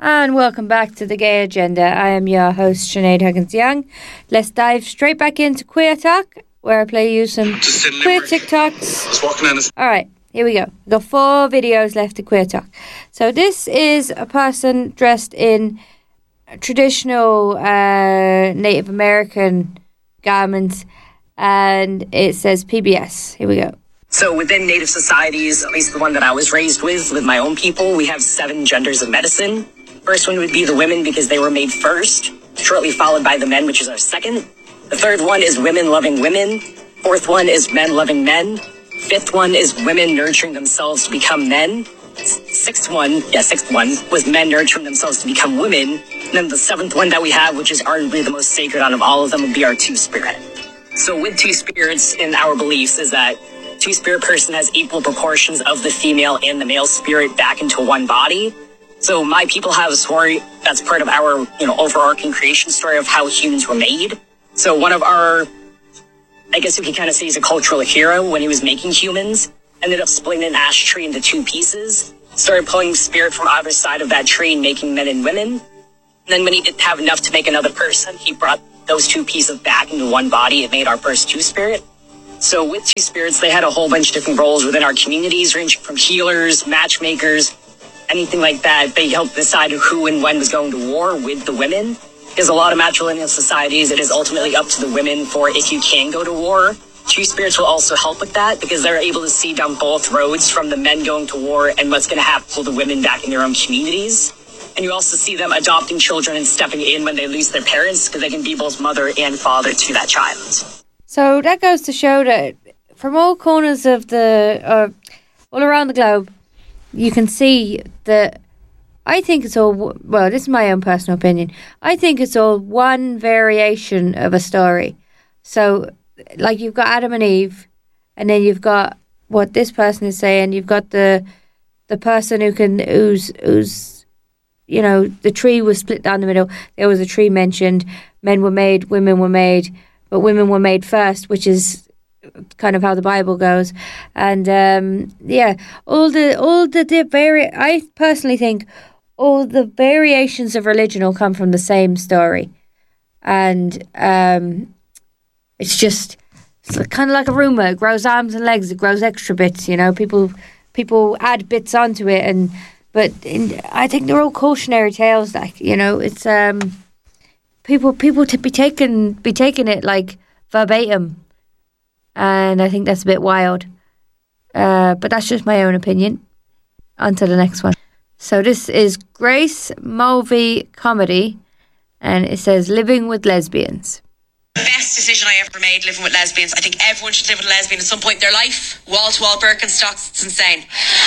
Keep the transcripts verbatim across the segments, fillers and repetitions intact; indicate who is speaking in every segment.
Speaker 1: And welcome back to The Gay Agenda. I am your host, Sinead Huggins-Young. Let's dive straight back into Queer Talk, where I play you some queer TikToks. All right, here we go. We've got four videos left of Queer Talk. So this is a person dressed in traditional uh, Native American garments, and it says P B S. Here we go.
Speaker 2: So within Native societies, at least the one that I was raised with, with my own people, we have seven genders of medicine. First one would be the women because they were made first, shortly followed by the men, which is our second. The third one is women loving women. Fourth one is men loving men. Fifth one is women nurturing themselves to become men. Sixth one, yeah, sixth one was men nurturing themselves to become women. And then the seventh one that we have, which is arguably the most sacred out of all of them, would be our two-spirit. So with two spirits in our beliefs is that two-spirit person has equal proportions of the female and the male spirit back into one body. So my people have a story that's part of our, you know, overarching creation story of how humans were made. So one of our, I guess you could kind of say he's a cultural hero when he was making humans, ended up splitting an ash tree into two pieces, started pulling spirit from either side of that tree and making men and women. And then when he didn't have enough to make another person, he brought those two pieces back into one body. It made our first two-spirit. So with two spirits, they had a whole bunch of different roles within our communities, ranging from healers, matchmakers, anything like that. They helped decide who and when was going to war with the women. Because a lot of matrilineal societies, it is ultimately up to the women for if you can go to war. Two spirits will also help with that because they're able to see down both roads from the men going to war and what's going to happen to the women back in their own communities. And you also see them adopting children and stepping in when they lose their parents because they can be both mother and father to that child.
Speaker 1: So that goes to show that from all corners of the, uh, all around the globe, you can see that I think it's all, well, this is my own personal opinion. I think it's all one variation of a story. So, like, you've got Adam and Eve, and then you've got what this person is saying. You've got the the person who can, who's, who's, you know, the tree was split down the middle. There was a tree mentioned. Men were made, women were made, but women were made first, which is kind of how the Bible goes. And um, yeah, all the all the, the vari- I personally think all the variations of religion will come from the same story, and um, it's just it's kind of like a rumor. It grows arms and legs. It grows extra bits. You know, people people add bits onto it, and but in, I think they're all cautionary tales. Like, you know, it's um, people people to be taken be taking it like verbatim. And I think that's a bit wild. Uh, but that's just my own opinion. On to the next one. So this is Grace Mulvey Comedy. And it says, living with lesbians.
Speaker 3: Best decision I ever made, living with lesbians. I think everyone should live with a lesbian at some point in their life. Wall-to-wall Birkenstocks, it's insane.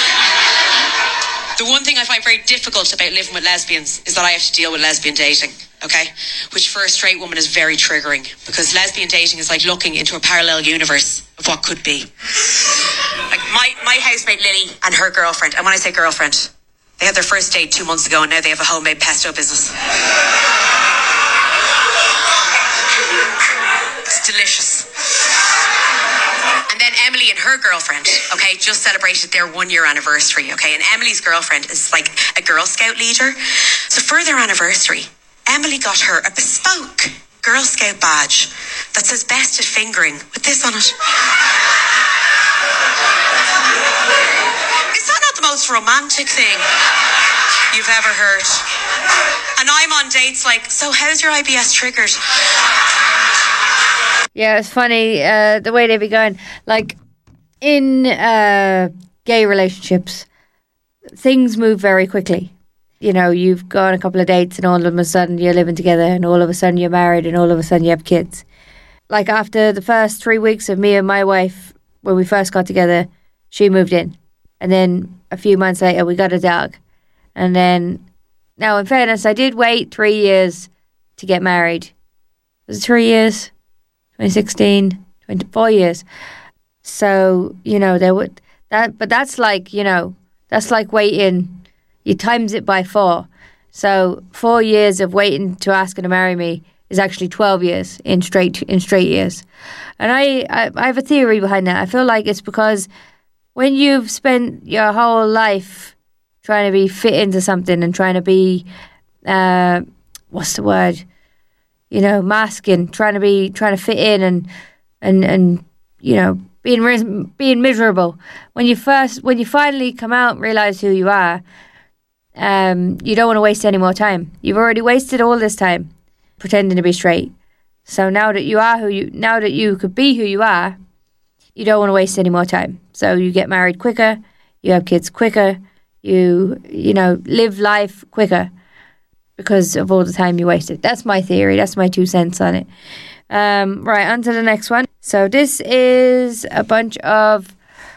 Speaker 3: The one thing I find very difficult about living with lesbians is that I have to deal with lesbian dating, okay? Which for a straight woman is very triggering, because lesbian dating is like looking into a parallel universe of what could be. Like my, my housemate Lily and her girlfriend, and when I say girlfriend, they had their first date two months ago and now they have a homemade pesto business. It's delicious. And then Emily and her girlfriend, okay, just celebrated their one year anniversary, okay? And Emily's girlfriend is like a Girl Scout leader. So for their anniversary, Emily got her a bespoke Girl Scout badge that says best at fingering with this on it. Is that not the most romantic thing you've ever heard? And I'm on dates like, so how's your I B S triggered?
Speaker 1: Yeah, it's funny uh, the way they be going. Like, in uh, gay relationships, things move very quickly. You know, you've gone a couple of dates and all of a sudden you're living together and all of a sudden you're married and all of a sudden you have kids. Like, after the first three weeks of me and my wife, when we first got together, she moved in. And then a few months later, we got a dog. And then, now in fairness, I did wait three years to get married. Was it three years? twenty sixteen, twenty-four years. So, you know, there would that, but that's like, you know, that's like waiting, you times it by four. So four years of waiting to ask her to marry me is actually twelve years in straight, in straight years. And I, I, I have a theory behind that. I feel like it's because when you've spent your whole life trying to be fit into something and trying to be uh, what's the word? You know, masking, trying to be, trying to fit in, and and and you know, being being miserable. When you first, when you finally come out and realize who you are, um, you don't want to waste any more time. You've already wasted all this time pretending to be straight. So now that you are who you, now that you could be who you are, you don't want to waste any more time. So you get married quicker, you have kids quicker, you you know, live life quicker because of all the time you wasted. That's my theory. That's my two cents on it. Um, right, on to the next one. So this is a bunch of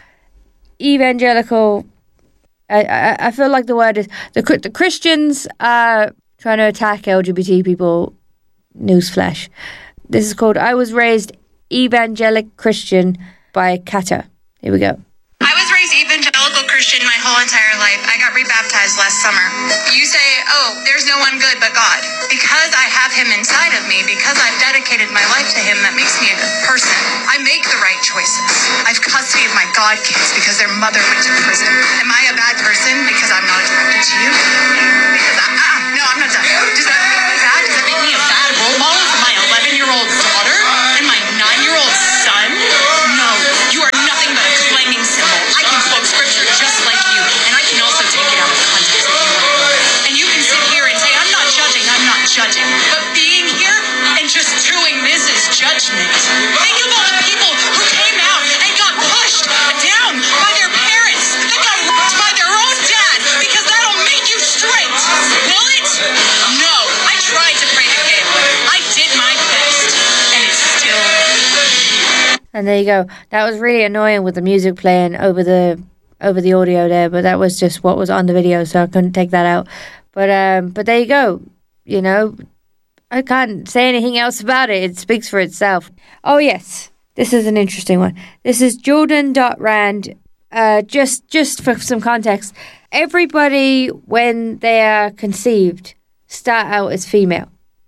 Speaker 1: evangelical. I, I, I feel like the word is the the Christians are trying to attack L G B T people. Newsflash. This is called "I Was Raised Evangelic Christian" by Kata. Here we go.
Speaker 4: I was raised evangelical Christian my whole entire life. I got rebaptized last summer. You say, oh, there's no one good but God. Because I have him inside of me, because I've dedicated my life to him, that makes me a good person. I make the right choices. I've custody of my God kids because their mother went to prison. Am I a bad person because I'm not attracted to you? Because I, uh, no, I'm not done. Does that make me bad? Does that make me a bad role model for my eleven-year-old daughter and my nine-year-old son? No, you are nothing but a clanging cymbal. I can quote scripture just like you, and I can also take it out of context if you want. And you can sit here and say, I'm not judging, I'm not judging. But being here and just doing this is judgment. Think of all the people who came out and got pushed down by their parents, that got raped by their own dad, because that'll make you straight. Will it? No. I tried to pray to him. I did my best, and it's still here.
Speaker 1: And there you go. That was really annoying with the music playing over the over the audio there, but that was just what was on the video, so I couldn't take that out. But um, but there you go. You know, I can't say anything else about it. It speaks for itself. Oh yes, this is an interesting one. This is Jordan Rand. Uh, just just for some context, everybody when they are conceived start out as female.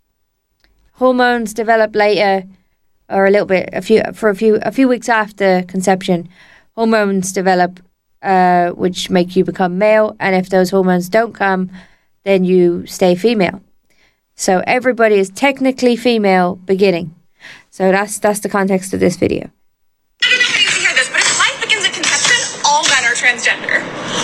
Speaker 1: Hormones develop later, or a little bit, a few for a few a few weeks after conception. Hormones develop, uh, which make you become male, and if those hormones don't come, then you stay female. So everybody is technically female beginning. So that's that's the context of this video.
Speaker 4: I don't know how you can hear this, but if life begins at conception, all men are transgender.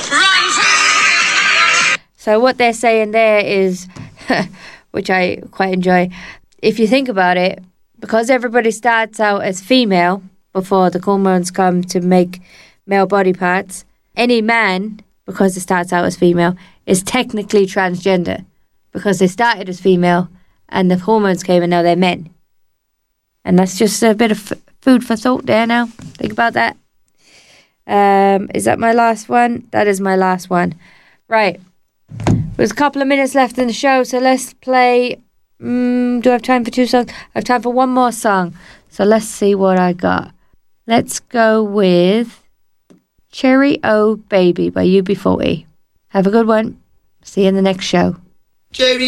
Speaker 4: Run!
Speaker 1: So what they're saying there is, which I quite enjoy, if you think about it, because everybody starts out as female before the hormones come to make male body parts, any man, because it starts out as female, is technically transgender because they started as female and the hormones came and now they're men. And that's just a bit of f- food for thought there now. Think about that. Um, is that my last one? That is my last one. Right. There's a couple of minutes left in the show, so let's play... Mm, do I have time for two songs? I have time for one more song. So let's see what I got. Let's go with Cherry O Baby by U B forty. Have a good one. See you in the next show.
Speaker 5: Cherry